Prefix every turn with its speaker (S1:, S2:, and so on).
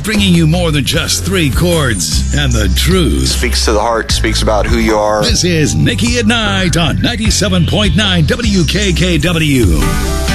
S1: bringing you more than just three chords and the truth.
S2: Speaks to the heart, speaks about who you are.
S1: This is Nikki at Night on 97.9 WKKW.